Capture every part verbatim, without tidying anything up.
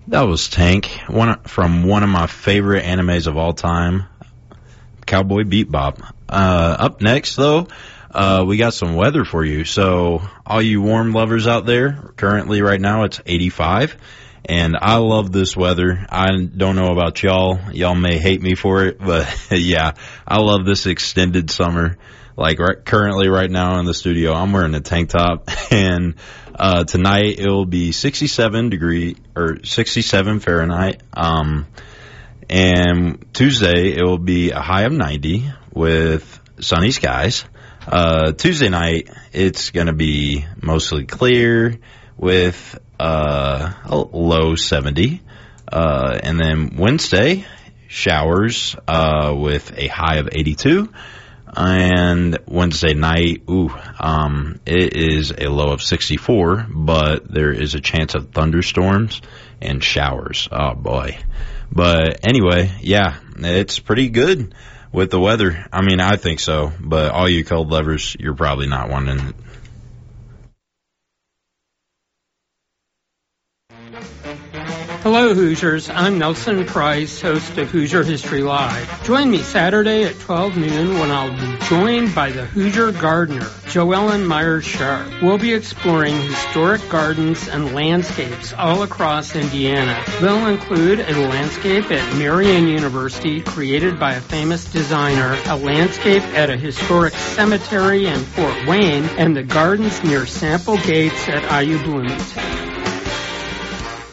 That was Tank, one from one of my favorite animes of all time, Cowboy Bebop. Uh, up next, though, uh, we got some weather for you. So, all you warm lovers out there, currently right now it's eighty-five, and I love this weather. I don't know about y'all. Y'all may hate me for it, but yeah, I love this extended summer. Like right, currently right now in the studio, I'm wearing a tank top, and uh, tonight it will be sixty-seven degree or sixty-seven Fahrenheit. Um, and Tuesday it will be a high of ninety with sunny skies. Uh, Tuesday night it's gonna be mostly clear with uh, a low seventy. Uh, and then Wednesday showers uh, with a high of eighty-two. And Wednesday night, ooh, um, it is a low of sixty-four, but there is a chance of thunderstorms and showers. Oh, boy. But anyway, yeah, it's pretty good with the weather. I mean, I think so, but all you cold lovers, you're probably not wanting it. Hello, Hoosiers. I'm Nelson Price, host of Hoosier History Live. Join me Saturday at twelve noon when I'll be joined by the Hoosier gardener, Joellen Myers-Sharp. We'll be exploring historic gardens and landscapes all across Indiana. They'll include a landscape at Marian University created by a famous designer, a landscape at a historic cemetery in Fort Wayne, and the gardens near Sample Gates at I U Bloomington.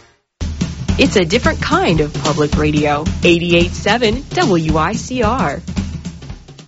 It's a different kind of public radio. eighty-eight point seven W I C R.